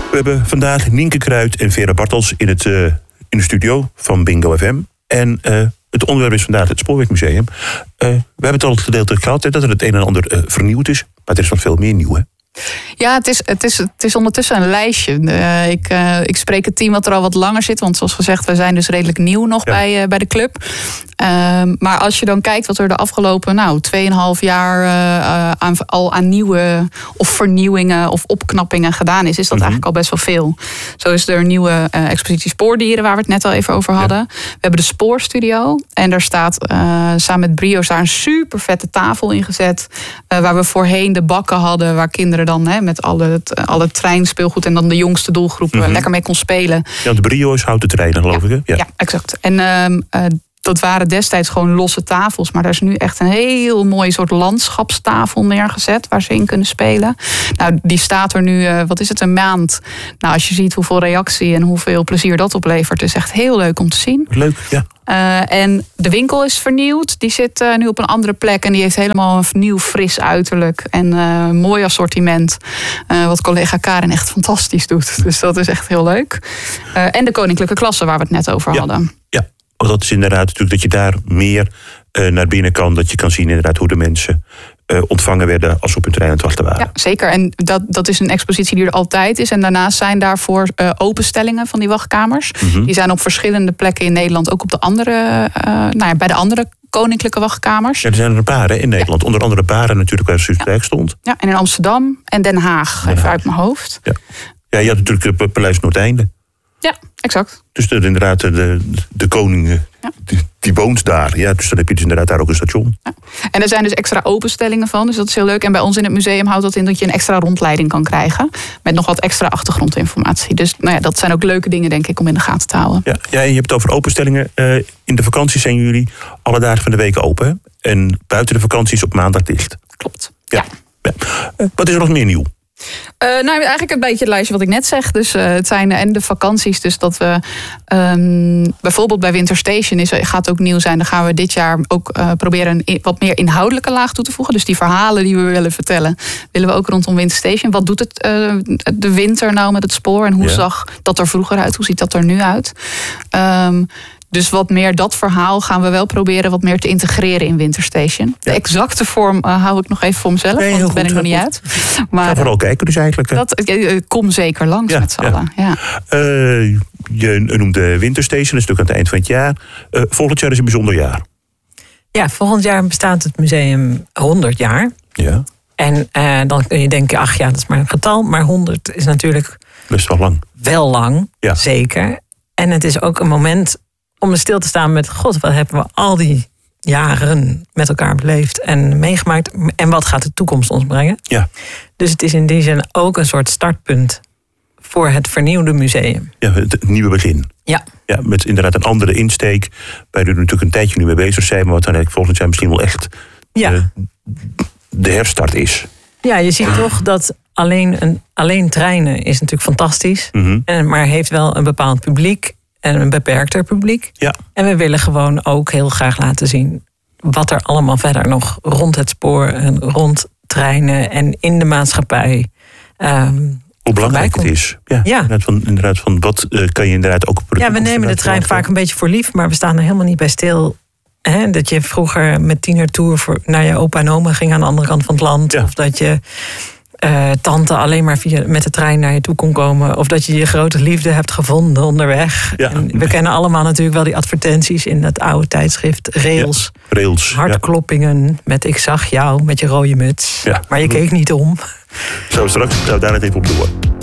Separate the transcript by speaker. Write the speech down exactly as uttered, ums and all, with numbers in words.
Speaker 1: We hebben vandaag Nienke Kruid en Vera Bartels in, het, uh, in de studio van Bingo F M. En uh, het onderwerp is vandaag het Spoorwegmuseum. Uh, we hebben het al het gedeeltelijk gehad, hè, dat er het een en ander uh, vernieuwd is. Maar er is nog veel meer nieuw, hè?
Speaker 2: Ja, het is, het, is, het is ondertussen een lijstje. Uh, ik, uh, ik spreek het team wat er al wat langer zit. Want zoals gezegd, we zijn dus redelijk nieuw nog ja. bij, uh, bij de club. Uh, maar als je dan kijkt wat er de afgelopen nou, tweeënhalf jaar uh, aan, al aan nieuwe of vernieuwingen of opknappingen gedaan is, is dat mm-hmm. eigenlijk al best wel veel. Zo is er een nieuwe uh, expositie Spoordieren, waar we het net al even over hadden. Ja. We hebben de Spoorstudio. En daar staat uh, samen met Brio's daar een super vette tafel in gezet. Uh, waar we voorheen de bakken hadden, waar kinderen dan hè, met alle, alle treinspeelgoed en dan de jongste doelgroep mm-hmm. lekker mee kon spelen.
Speaker 1: Ja, de Brio is houten treinen, geloof
Speaker 2: ja,
Speaker 1: ik. Hè? Ja.
Speaker 2: ja, exact. En um, uh, dat waren destijds gewoon losse tafels. Maar daar is nu echt een heel mooi soort landschapstafel neergezet waar ze in kunnen spelen. Nou, die staat er nu, uh, wat is het, een maand. Nou, als je ziet hoeveel reactie en hoeveel plezier dat oplevert, is echt heel leuk om te zien.
Speaker 1: Leuk, ja.
Speaker 2: Uh, en de winkel is vernieuwd. Die zit uh, nu op een andere plek. En die heeft helemaal een nieuw, fris uiterlijk. En uh, een mooi assortiment. Uh, wat collega Karin echt fantastisch doet. Dus dat is echt heel leuk. Uh, en de koninklijke klasse waar we het net over
Speaker 1: ja.
Speaker 2: hadden.
Speaker 1: Ja, want dat is inderdaad natuurlijk dat je daar meer uh, naar binnen kan. Dat je kan zien inderdaad hoe de mensen uh, ontvangen werden als ze op hun trein aan het wachten waren.
Speaker 2: Ja, zeker. En dat, dat is een expositie die er altijd is. En daarnaast zijn daarvoor uh, openstellingen van die wachtkamers. Mm-hmm. Die zijn op verschillende plekken in Nederland. Ook op de andere, uh, nou ja, bij de andere koninklijke wachtkamers.
Speaker 1: Ja, er zijn er een paar hè, in Nederland. Ja. Onder andere Baren natuurlijk waar Suus
Speaker 2: ja.
Speaker 1: stond.
Speaker 2: Ja, en in Amsterdam en Den Haag. Den Haag. Even uit mijn hoofd.
Speaker 1: Ja, ja je had natuurlijk het Paleis Noordeinde.
Speaker 2: Ja, exact.
Speaker 1: Dus de, inderdaad, de, de koning, ja. die, die woont daar. Ja, dus dan heb je dus inderdaad daar ook een station.
Speaker 2: Ja. En er zijn dus extra openstellingen van, dus dat is heel leuk. En bij ons in het museum houdt dat in dat je een extra rondleiding kan krijgen. Met nog wat extra achtergrondinformatie. Dus nou ja, dat zijn ook leuke dingen, denk ik, om in de gaten te houden. Ja,
Speaker 1: ja en je hebt het over openstellingen. Uh, in de vakantie zijn jullie alle dagen van de week open. En buiten de vakantie is op maandag dicht.
Speaker 2: Klopt.
Speaker 1: Ja. ja. Uh, wat is er nog meer nieuw?
Speaker 2: Uh, nou, eigenlijk een beetje het lijstje wat ik net zeg. Dus uh, het zijn en de vakanties. Dus dat we um, bijvoorbeeld bij Winter Station is, gaat ook nieuw zijn. Dan gaan we dit jaar ook uh, proberen een wat meer inhoudelijke laag toe te voegen. Dus die verhalen die we willen vertellen, willen we ook rondom Winter Station. Wat doet het uh, de winter nou met het spoor? En hoe ja. zag dat er vroeger uit? Hoe ziet dat er nu uit? Um, Dus wat meer dat verhaal gaan we wel proberen wat meer te integreren in Winter Station. De exacte vorm uh, hou ik nog even voor mezelf, nee, want daar ben ik nog niet uit.
Speaker 1: Maar ga vooral kijken dus eigenlijk.
Speaker 2: Dat, uh, kom zeker langs ja, met z'n allen. Ja.
Speaker 1: Ja. Uh, je noemde Winter Station, dat is natuurlijk aan het eind van het jaar. Uh, volgend jaar is een bijzonder jaar.
Speaker 3: Ja, volgend jaar bestaat het museum honderd jaar.
Speaker 1: Ja.
Speaker 3: En uh, dan kun je denken, ach ja, dat is maar een getal. Maar honderd is natuurlijk
Speaker 1: best wel lang.
Speaker 3: Wel lang, ja. Zeker. En het is ook een moment om er stil te staan met, god, wat hebben we al die jaren met elkaar beleefd en meegemaakt. En wat gaat de toekomst ons brengen?
Speaker 1: Ja.
Speaker 3: Dus het is in die zin ook een soort startpunt voor het vernieuwde museum.
Speaker 1: Ja, het nieuwe begin.
Speaker 3: Ja.
Speaker 1: Ja, met inderdaad een andere insteek. Waar we natuurlijk een tijdje nu mee bezig zijn, maar wat dan eigenlijk volgend jaar misschien wel echt
Speaker 3: ja.
Speaker 1: de, de herstart is.
Speaker 3: Ja, je ziet toch dat alleen, een, alleen treinen is natuurlijk fantastisch. Mm-hmm. En, maar heeft wel een bepaald publiek. En een beperkter publiek.
Speaker 1: Ja.
Speaker 3: En we willen gewoon ook heel graag laten zien wat er allemaal verder nog rond het spoor en rond treinen en in de maatschappij. Um,
Speaker 1: Hoe belangrijk het is. Ja,
Speaker 3: ja.
Speaker 1: Inderdaad, van, inderdaad, van wat uh, kan je inderdaad ook... Op
Speaker 3: ja, we nemen de trein vaak een beetje voor lief, maar we staan er helemaal niet bij stil. Hè? Dat je vroeger met tienertour voor, naar je opa en oma ging aan de andere kant van het land. Ja. Of dat je Uh, tante alleen maar via, met de trein naar je toe kon komen. Of dat je je grote liefde hebt gevonden onderweg.
Speaker 1: Ja.
Speaker 3: En we kennen allemaal natuurlijk wel die advertenties in dat oude tijdschrift Rails.
Speaker 1: Ja, Rails.
Speaker 3: Hartkloppingen ja. met ik zag jou met je rode muts. Ja. Maar je keek niet om.
Speaker 1: Zo, straks zou daar net even op door.